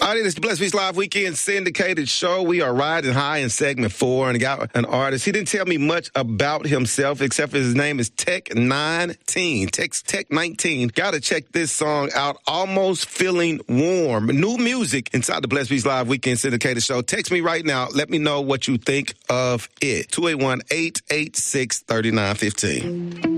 All right, it's the Blessed Beats Live Weekend syndicated show. We are riding high in segment 4 and got an artist. He didn't tell me much about himself except for his name is Tech19. Tech19. Got to check this song out. Almost Feeling Warm. New music inside the Blessed Beats Live Weekend syndicated show. Text me right now. Let me know what you think of it. 281-886-3915.